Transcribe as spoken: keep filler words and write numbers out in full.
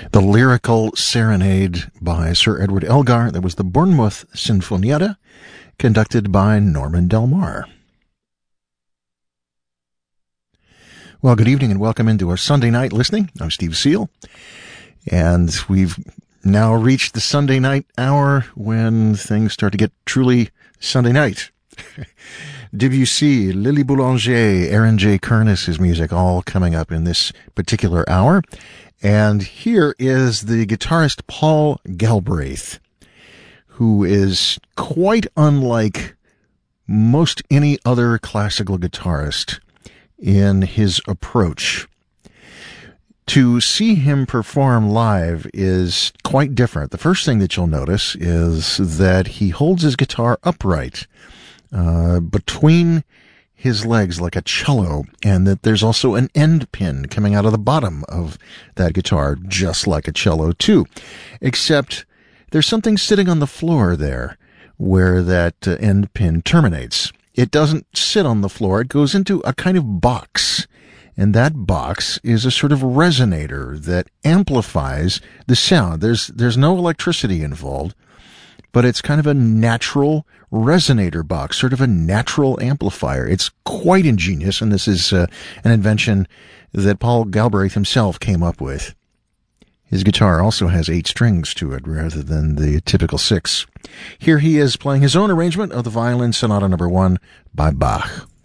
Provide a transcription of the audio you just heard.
The lyrical serenade by Sir Edward Elgar. That was the Bournemouth Sinfonietta, conducted by Norman Del Mar. Well, good evening and welcome into our Sunday night listening. I'm Steve Seal, and we've now reached the Sunday night hour when things start to get truly Sunday night. Debussy, Lily Boulanger, Aaron J. Kernis' music all coming up in this particular hour. And here is the guitarist Paul Galbraith, who is quite unlike most any other classical guitarist in his approach. To see him perform live is quite different. The first thing that you'll notice is that he holds his guitar upright uh, between his legs like a cello, and that there's also an end pin coming out of the bottom of that guitar, just like a cello too. Except there's something sitting on the floor there where that uh, end pin terminates. It doesn't sit on the floor. It goes into a kind of box. And that box is a sort of resonator that amplifies the sound. There's, there's no electricity involved, but it's kind of a natural resonator box, sort of a natural amplifier. It's quite ingenious, and this is uh, an invention that Paul Galbraith himself came up with. His guitar also has eight strings to it rather than the typical six. Here he is playing his own arrangement of the Violin Sonata Number One by Bach.